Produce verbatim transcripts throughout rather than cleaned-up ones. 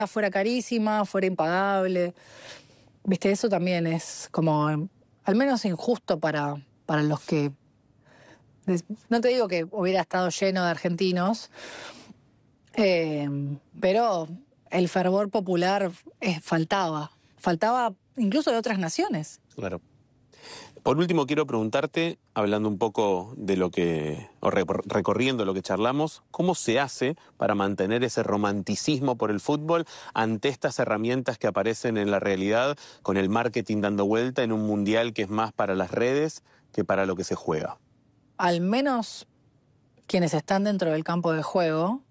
fuera carísima, fuera impagable. Viste, eso también es como, al menos injusto para, para los que... No te digo que hubiera estado lleno de argentinos, eh, pero el fervor popular eh, faltaba. Faltaba incluso de otras naciones. Claro. Por último, quiero preguntarte, hablando un poco de lo que, o recorriendo lo que charlamos, ¿cómo se hace para mantener ese romanticismo por el fútbol ante estas herramientas que aparecen en la realidad, con el marketing dando vuelta en un mundial que es más para las redes que para lo que se juega? Al menos quienes están dentro del campo de juego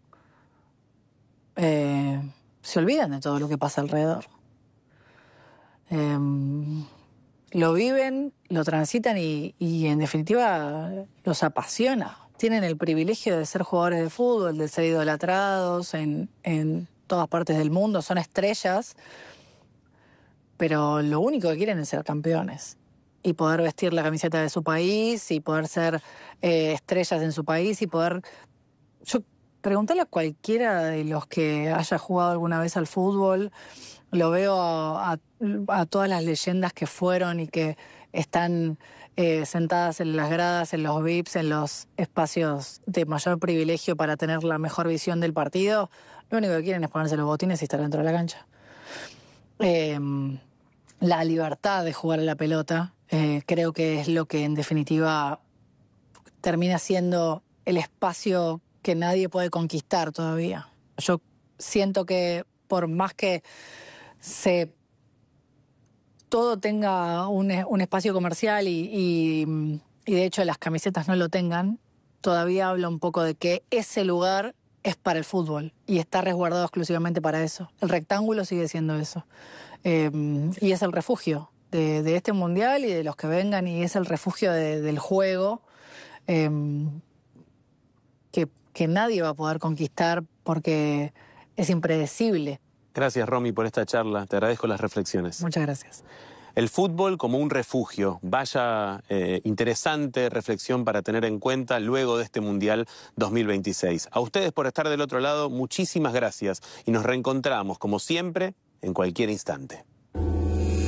eh, se olvidan de todo lo que pasa alrededor. Eh, Lo viven, lo transitan y, y en definitiva los apasiona. Tienen el privilegio de ser jugadores de fútbol, de ser idolatrados en, en todas partes del mundo, son estrellas, pero lo único que quieren es ser campeones y poder vestir la camiseta de su país y poder ser eh, estrellas en su país y poder... Yo preguntarle a cualquiera de los que haya jugado alguna vez al fútbol. Lo veo a, a, a todas las leyendas que fueron y que están eh, sentadas en las gradas, en los V I Ps, en los espacios de mayor privilegio para tener la mejor visión del partido. Lo único que quieren es ponerse los botines y estar dentro de la cancha. Eh, la libertad de jugar a la pelota eh, creo que es lo que en definitiva termina siendo el espacio que nadie puede conquistar todavía. Yo siento que por más que se todo tenga un, un espacio comercial y, y, y de hecho las camisetas no lo tengan, todavía habla un poco de que ese lugar es para el fútbol y está resguardado exclusivamente para eso. El rectángulo sigue siendo eso. Eh, y es el refugio de, de este mundial y de los que vengan, y es el refugio de, del juego eh, que, que nadie va a poder conquistar porque es impredecible. Gracias, Romy, por esta charla. Te agradezco las reflexiones. Muchas gracias. El fútbol como un refugio. Vaya eh, interesante reflexión para tener en cuenta luego de este Mundial dos mil veintiséis. A ustedes por estar del otro lado, muchísimas gracias. Y nos reencontramos, como siempre, en cualquier instante.